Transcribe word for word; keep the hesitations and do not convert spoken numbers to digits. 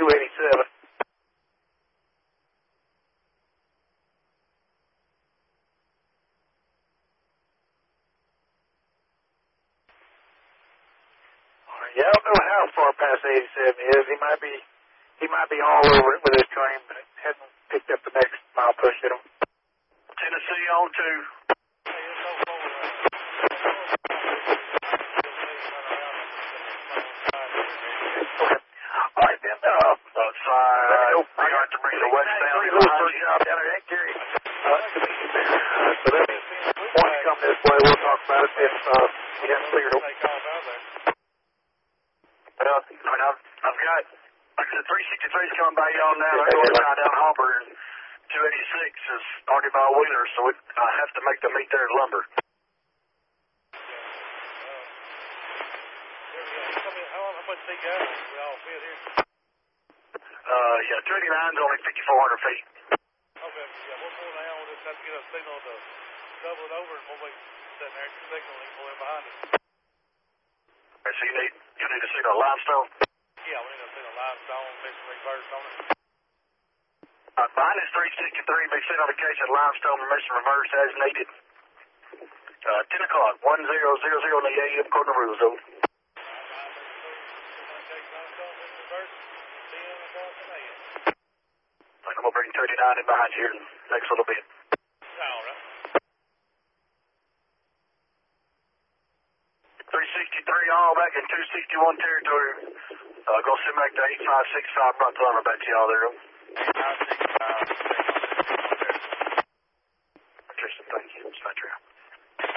two eighty-seven. Yeah, I don't know how far past eighty-seven he is. He might be, he might be all over it with his train, but hasn't picked up the next mile push yet. Tennessee on two. All right, then, uh, outside, uh, I got to bring the westbound behind you. Down there, ain't Gary. Uh, so that means once you come this way, we'll talk about it if, uh, we haven't cleared up. Well, I mean, I've, I've got, like I said, three sixty-three is coming by y'all now. They're going down down Hopper, and two eighty-six is already by Wheeler, so it, I have to make them meet there at Lumber. Uh, yeah, two eighty-nine is only fifty-four hundred feet. Okay, yeah, we'll pull down. We'll just have to get a signal to double it over, and we'll wait sitting there at your signal and pull in behind us. Okay, so you need, you need to see the limestone? Yeah, we need to see the limestone, mission reverse on it. Uh, behind this three sixty-three, be sent on the case of limestone mission reverse as needed. Uh, ten o'clock, one zero zero zero in the A M, according to rules, though. I'm going to bring thirty-nine in behind you here in the next little bit. All right. three sixty-three all back in two sixty-one territory. Uh, go send back to eight five six five, brought the llama back to y'all there. eight five six five. Tristan, thank you. It's not true.